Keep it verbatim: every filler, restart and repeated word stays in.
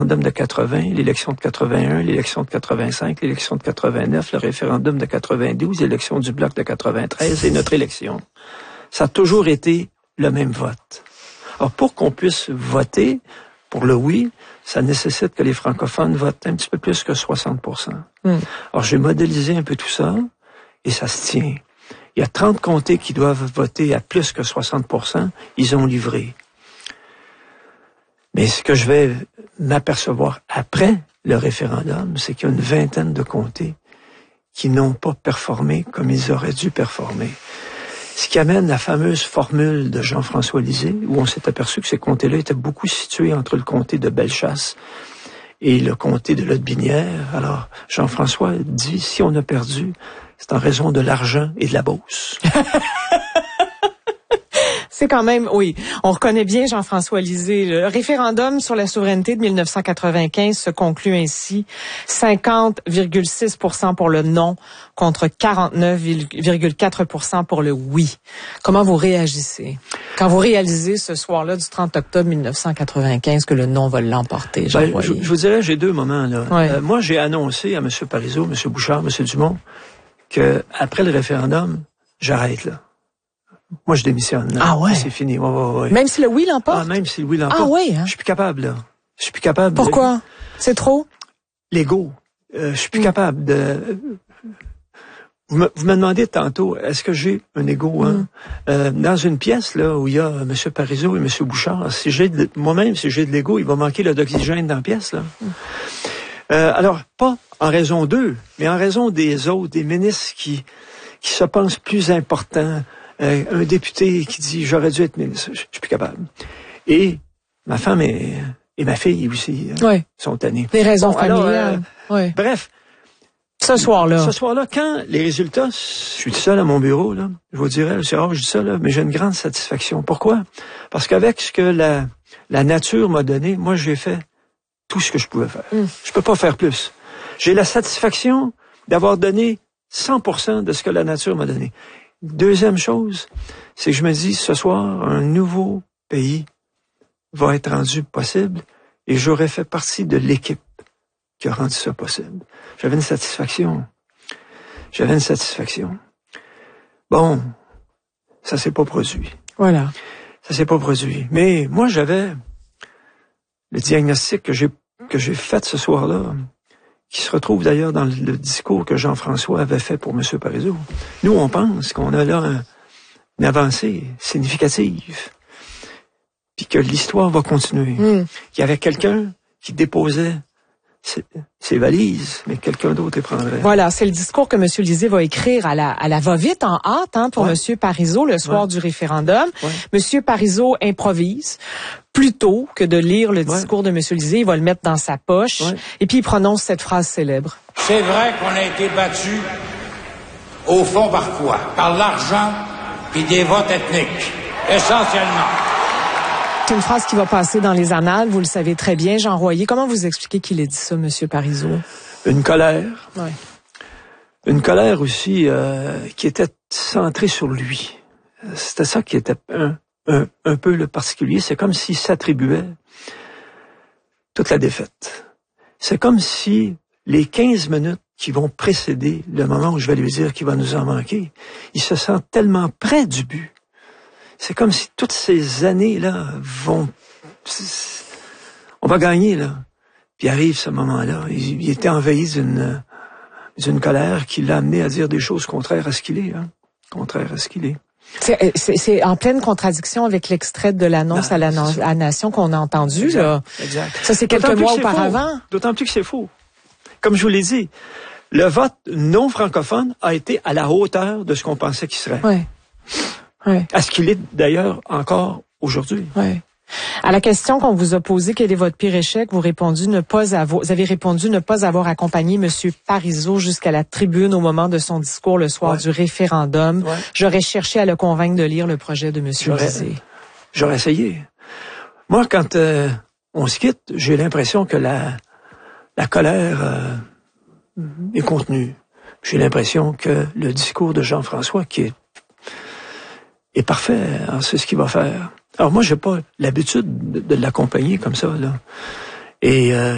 de quatre-vingts, l'élection de quatre-vingt-un, l'élection de quatre-vingt-cinq, l'élection de quatre-vingt-neuf, le référendum de quatre-vingt-douze, l'élection du Bloc de quatre-vingt-treize et notre élection. Ça a toujours été le même vote. Alors, pour qu'on puisse voter pour le oui, ça nécessite que les francophones votent un petit peu plus que soixante pour cent. Mm. Alors, j'ai modélisé un peu tout ça et ça se tient. Il y a trente comtés qui doivent voter à plus que soixante pour cent. Ils ont livré. Mais ce que je vais m'apercevoir après le référendum, c'est qu'il y a une vingtaine de comtés qui n'ont pas performé comme ils auraient dû performer. Ce qui amène la fameuse formule de Jean-François Lisée, où on s'est aperçu que ces comtés-là étaient beaucoup situés entre le comté de Bellechasse et le comté de Lotbinière. Alors, Jean-François dit, si on a perdu, c'est en raison de l'argent et de la Beauce. C'est quand même, oui, on reconnaît bien Jean-François Lisée. Le référendum sur la souveraineté de dix-neuf cent quatre-vingt-quinze se conclut ainsi. cinquante virgule six pour cent pour le non contre quarante-neuf virgule quatre pour cent pour le oui. Comment vous réagissez quand vous réalisez ce soir-là du trente octobre dix-neuf cent quatre-vingt-quinze que le non va l'emporter? Ben, je, je vous dirais, j'ai deux moments là. Ouais. Euh, moi, j'ai annoncé à M. Parizeau, M. Bouchard, M. Dumont que après le référendum, j'arrête là. Moi, je démissionne. Là. Ah ouais? C'est fini. Ouais, ouais, ouais. Même si le oui l'emporte? Ah, même si le oui l'emporte. Ah oui, hein? Je suis plus capable, là. Je suis plus capable. Pourquoi? De... C'est trop? L'ego. Euh, je suis plus mm. capable de... Vous me, vous me demandez tantôt, est-ce que j'ai un ego? Hein? Mm. Euh, dans une pièce là où il y a M. Parizeau et M. Bouchard, si j'ai de, moi-même, si j'ai de l'ego, il va manquer le d'oxygène dans la pièce. Là. Mm. Euh, alors, pas en raison d'eux, mais en raison des autres, des ministres qui, qui se pensent plus importants. Euh, un député qui dit « j'aurais dû être ministre », je suis plus capable. Et ma femme et, et ma fille aussi euh, oui. sont tannées. Les raisons bon, familiales. Alors, euh, oui. Bref. Ce soir-là. Ce soir-là, quand les résultats, je suis tout seul à mon bureau, là, je vous dirais, c'est rare que je dis ça, là, mais j'ai une grande satisfaction. Pourquoi? Parce qu'avec ce que la, la nature m'a donné, moi, j'ai fait tout ce que je pouvais faire. Mm. Je peux pas faire plus. J'ai la satisfaction d'avoir donné cent pour cent de ce que la nature m'a donné. Deuxième chose, c'est que je me dis, ce soir, un nouveau pays va être rendu possible et j'aurais fait partie de l'équipe qui a rendu ça possible. J'avais une satisfaction. J'avais une satisfaction. Bon, ça s'est pas produit. Voilà. Ça s'est pas produit. Mais moi, j'avais le diagnostic que j'ai, que j'ai fait ce soir-là, qui se retrouve d'ailleurs dans le discours que Jean-François avait fait pour M. Parizeau. Nous, on pense qu'on a là un, une avancée significative, puis que l'histoire va continuer. Mm. Qu'il y avait quelqu'un qui déposait ses, ses valises, mais quelqu'un d'autre les prendrait. Voilà, c'est le discours que M. Lisée va écrire à la, à la va-vite, en hâte, hein, pour ouais. M. Parizeau le soir ouais. du référendum. Ouais. M. Parizeau improvise. Plutôt que de lire le discours ouais. de M. Lisée, il va le mettre dans sa poche ouais. et puis il prononce cette phrase célèbre. C'est vrai qu'on a été battu au fond par quoi? Par l'argent et des votes ethniques, essentiellement. C'est une phrase qui va passer dans les annales, vous le savez très bien, Jean Royer. Comment vous expliquez qu'il ait dit ça, M. Parizeau? Une colère. Ouais. Une colère aussi euh, qui était centrée sur lui. C'était ça qui était un... Un, un peu le particulier, c'est comme s'il s'attribuait toute la défaite. C'est comme si les quinze minutes qui vont précéder le moment où je vais lui dire qu'il va nous en manquer, il se sent tellement près du but. C'est comme si toutes ces années-là vont... On va gagner, là. Puis arrive ce moment-là. Il, il était envahi d'une, d'une colère qui l'a amené à dire des choses contraires à ce qu'il est. Hein? Contraires à ce qu'il est. C'est, c'est, c'est en pleine contradiction avec l'extrait de l'annonce non, à, la, à la nation qu'on a entendu. Exact, là. Exact. Ça, c'est quelques mois auparavant. Faux. D'autant plus que c'est faux. Comme je vous l'ai dit, le vote non francophone a été à la hauteur de ce qu'on pensait qu'il serait. Oui. Oui. À ce qu'il est d'ailleurs encore aujourd'hui. Oui. À la question qu'on vous a posée, quel est votre pire échec, vous, répondu ne pas avoir, vous avez répondu ne pas avoir accompagné M. Parizeau jusqu'à la tribune au moment de son discours le soir ouais. du référendum. Ouais. J'aurais cherché à le convaincre de lire le projet de M. Lisée. J'aurais essayé. Moi, quand euh, on se quitte, j'ai l'impression que la, la colère euh, est contenue. J'ai l'impression que le discours de Jean-François, qui est, est parfait, hein, c'est ce qu'il va faire. Alors moi, j'ai pas l'habitude de, de l'accompagner comme ça, là. Et euh,